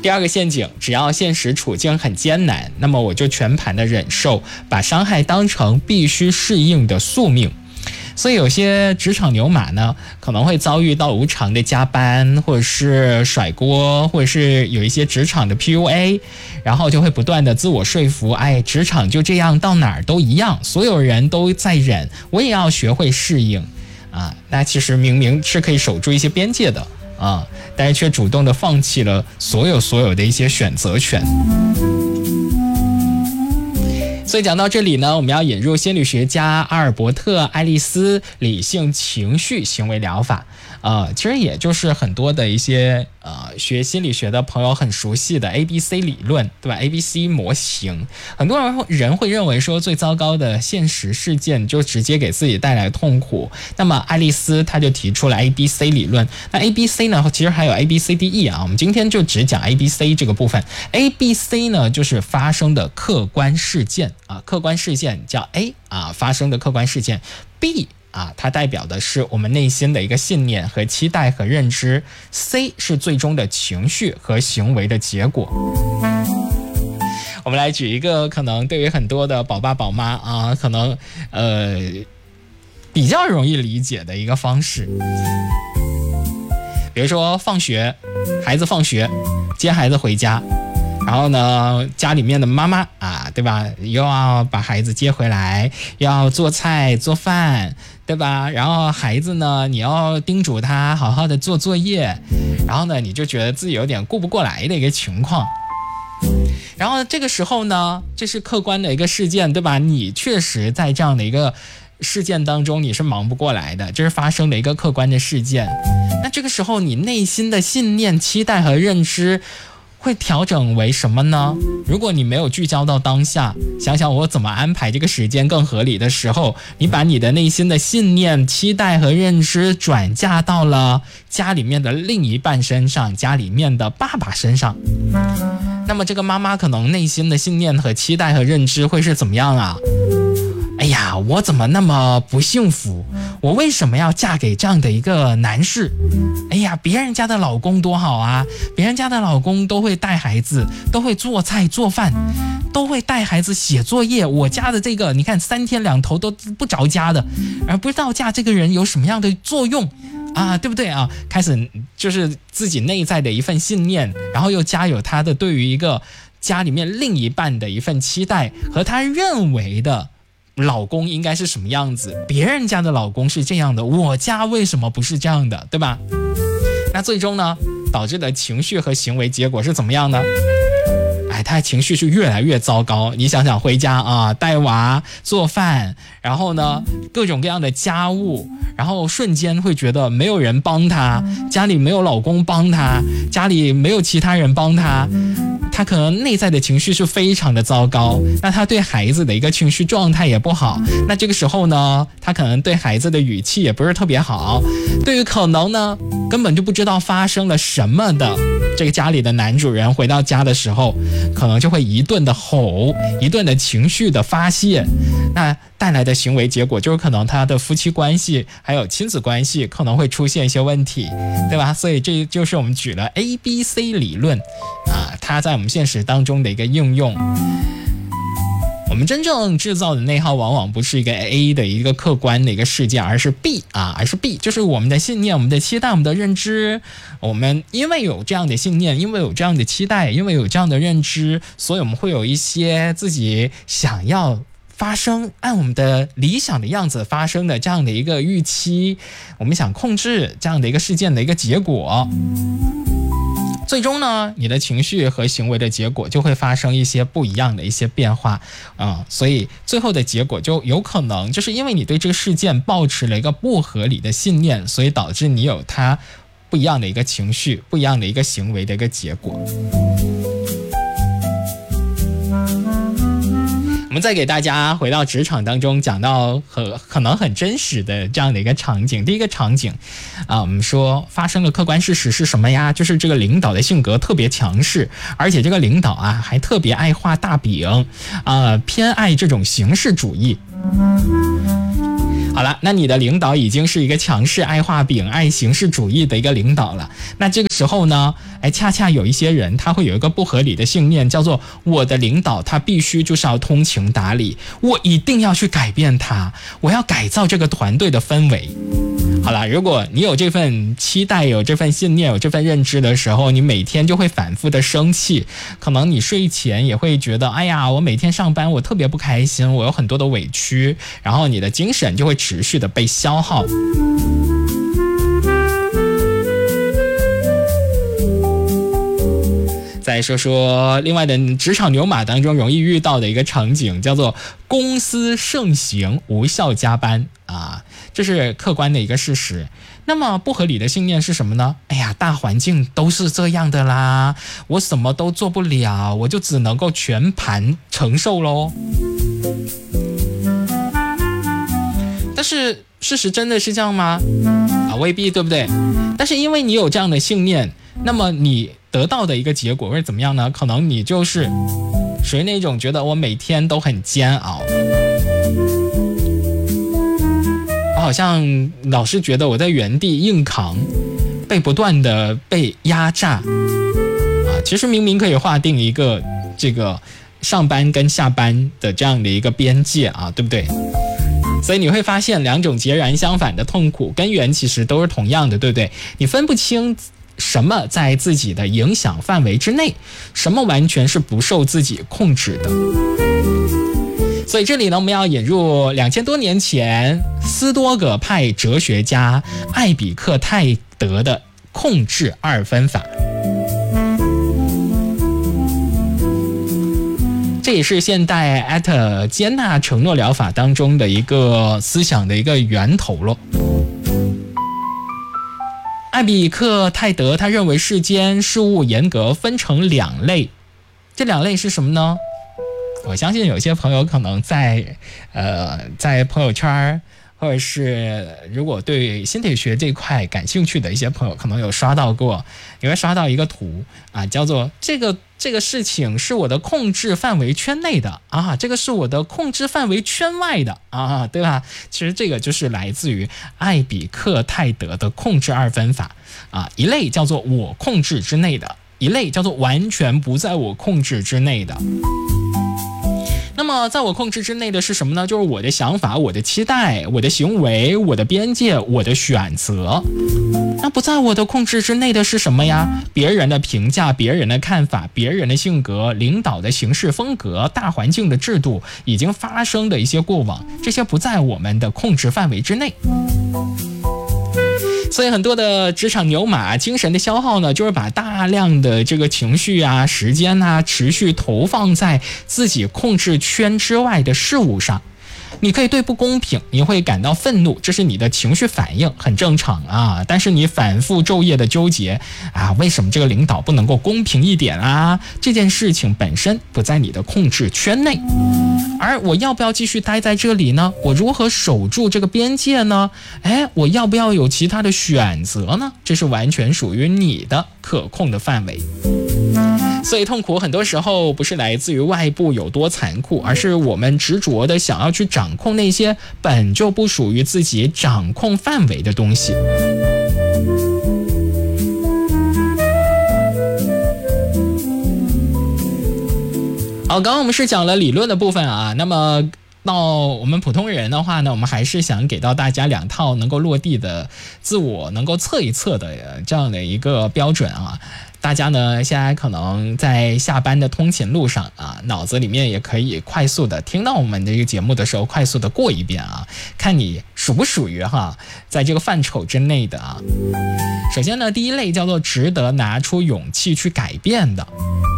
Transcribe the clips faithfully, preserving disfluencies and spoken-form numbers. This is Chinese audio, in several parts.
第二个陷阱，只要现实处境很艰难，那么我就全盘的忍受，把伤害当成必须适应的宿命。所以有些职场牛马呢，可能会遭遇到无偿的加班，或者是甩锅，或者是有一些职场的 P U A， 然后就会不断的自我说服，哎，职场就这样，到哪儿都一样，所有人都在忍，我也要学会适应啊。那其实明明是可以守住一些边界的啊，但是却主动的放弃了所有所有的一些选择权。所以讲到这里呢，我们要引入心理学家阿尔伯特·爱丽丝理性情绪行为疗法，呃，其实也就是很多的一些呃学心理学的朋友很熟悉的 A B C 理论，对吧 ？A B C 模型，很多人人会认为说最糟糕的现实事件就直接给自己带来痛苦，那么爱丽丝她就提出了 A B C 理论。那 A B C 呢，其实还有 A B C D E 啊，我们今天就只讲 A B C 这个部分。A B C 呢，就是发生的客观事件。啊，客观事件叫 A 啊，发生的客观事件 B 啊，它代表的是我们内心的一个信念和期待和认知 C 是最终的情绪和行为的结果。我们来举一个可能对于很多的宝爸宝妈啊，可能呃比较容易理解的一个方式，比如说放学，孩子放学接孩子回家，然后呢，家里面的妈妈啊，对吧，又要把孩子接回来，又要做菜做饭，对吧？然后孩子呢，你要叮嘱他好好的做作业，然后呢，你就觉得自己有点顾不过来的一个情况。然后这个时候呢，这是客观的一个事件，对吧？你确实在这样的一个事件当中你是忙不过来的，这是发生的一个客观的事件。那这个时候你内心的信念、期待和认知会调整为什么呢？如果你没有聚焦到当下，想想我怎么安排这个时间更合理的时候，你把你的内心的信念、期待和认知转嫁到了家里面的另一半身上，家里面的爸爸身上，那么这个妈妈可能内心的信念和期待和认知会是怎么样啊？哎呀，我怎么那么不幸福？我为什么要嫁给这样的一个男士？哎呀，别人家的老公多好啊，别人家的老公都会带孩子，都会做菜做饭，都会带孩子写作业，我家的这个你看三天两头都不着家的，而不知道嫁这个人有什么样的作用啊，对不对啊？开始就是自己内在的一份信念，然后又加有他的对于一个家里面另一半的一份期待和他认为的老公应该是什么样子，别人家的老公是这样的，我家为什么不是这样的，对吧？那最终呢，导致的情绪和行为结果是怎么样呢？哎，他的情绪是越来越糟糕。你想想，回家啊，带娃、做饭，然后呢，各种各样的家务，然后瞬间会觉得没有人帮他，家里没有老公帮他，家里没有其他人帮他，他可能内在的情绪是非常的糟糕。那他对孩子的一个情绪状态也不好。那这个时候呢，他可能对孩子的语气也不是特别好。对于可能呢，根本就不知道发生了什么的这个家里的男主人回到家的时候，可能就会一顿的吼，一顿的情绪的发泄，那带来的行为结果就是可能他的夫妻关系还有亲子关系可能会出现一些问题，对吧？所以这就是我们举了 A B C 理论啊，它在我们现实当中的一个应用。我们真正制造的内耗往往不是一个 A 的一个客观的一个事件，而是 B 啊，而是 B， 就是我们的信念、我们的期待、我们的认知。我们因为有这样的信念，因为有这样的期待，因为有这样的认知，所以我们会有一些自己想要发生，按我们的理想的样子发生的这样的一个预期，我们想控制这样的一个事件的一个结果。最终呢，你的情绪和行为的结果就会发生一些不一样的一些变化，嗯，所以最后的结果就有可能就是因为你对这个事件抱持了一个不合理的信念，所以导致你有它不一样的一个情绪、不一样的一个行为的一个结果。我们再给大家回到职场当中讲到很可能很真实的这样的一个场景。第一个场景啊，我们说发生了客观事实是什么呀？就是这个领导的性格特别强势，而且这个领导啊还特别爱画大饼啊，偏爱这种形式主义。 好了，那你的领导已经是一个强势、爱画饼、爱形式主义的一个领导了。那这个时候呢，哎，恰恰有一些人他会有一个不合理的信念，叫做我的领导他必须就是要通情达理，我一定要去改变他，我要改造这个团队的氛围。好了，如果你有这份期待，有这份信念，有这份认知的时候，你每天就会反复的生气，可能你睡前也会觉得，哎呀，我每天上班我特别不开心，我有很多的委屈，然后你的精神就会持续的被消耗。再说说另外的职场牛马当中容易遇到的一个场景，叫做公司盛行无效加班啊，这是客观的一个事实。那么不合理的信念是什么呢？哎呀，大环境都是这样的啦，我什么都做不了，我就只能够全盘承受咯。但是事实真的是这样吗？啊，未必，对不对？但是因为你有这样的信念，那么你得到的一个结果会怎么样呢？可能你就是属于那种觉得我每天都很煎熬，我好像老是觉得我在原地硬扛，被不断的被压榨啊。其实明明可以划定一个这个上班跟下班的这样的一个边界啊，对不对？所以你会发现两种截然相反的痛苦根源其实都是同样的，对不对？你分不清什么在自己的影响范围之内，什么完全是不受自己控制的。所以这里呢，我们要引入两千多年前斯多葛派哲学家艾比克泰德的控制二分法。这也是现代艾特接纳承诺疗法当中的一个思想的一个源头咯。艾比克泰德他认为世间事物严格分成两类，这两类是什么呢？我相信有些朋友可能在呃在朋友圈，或者是如果对心理学这块感兴趣的一些朋友可能有刷到过，你会刷到一个图啊，叫做这个这个事情是我的控制范围圈内的啊，这个是我的控制范围圈外的啊，对吧？其实这个就是来自于艾比克泰德的控制二分法啊，一类叫做我控制之内的，一类叫做完全不在我控制之内的。那么在我控制之内的是什么呢？就是我的想法、我的期待、我的行为、我的边界、我的选择。那不在我的控制之内的是什么呀？别人的评价、别人的看法、别人的性格、领导的行事风格、大环境的制度、已经发生的一些过往，这些不在我们的控制范围之内。所以很多的职场牛马精神的消耗呢，就是把大量的这个情绪啊、时间啊持续投放在自己控制圈之外的事物上。你可以对不公平你会感到愤怒，这是你的情绪反应，很正常啊。但是你反复昼夜的纠结啊，为什么这个领导不能够公平一点啊？这件事情本身不在你的控制圈内。而我要不要继续待在这里呢？我如何守住这个边界呢？哎，我要不要有其他的选择呢？这是完全属于你的可控的范围。所以痛苦很多时候不是来自于外部有多残酷，而是我们执着的想要去掌控那些本就不属于自己掌控范围的东西。好，刚刚我们是讲了理论的部分啊，那么到我们普通人的话呢，我们还是想给到大家两套能够落地的自我能够测一测的这样的一个标准啊。大家呢现在可能在下班的通勤路上啊，脑子里面也可以快速的听到我们这个节目的时候快速的过一遍啊，看你属不属于哈在这个范畴之内的啊。首先呢，第一类叫做值得拿出勇气去改变的。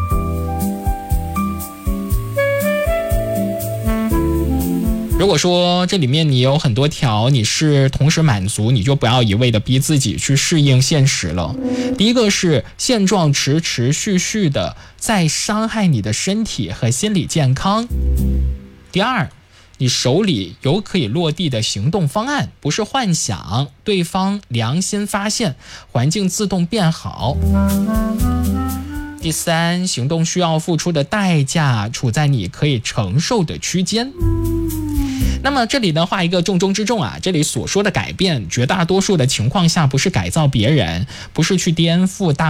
如果说这里面你有很多条你是同时满足，你就不要一味的逼自己去适应现实了。第一个是现状持持续续的在伤害你的身体和心理健康。第二，你手里有可以落地的行动方案，不是幻想，对方良心发现，环境自动变好。第三，行动需要付出的代价处在你可以承受的区间。 那么这里呢画一个重中之重啊，这里所说的改变，绝大多数的情况下不是改造别人，不是去颠覆大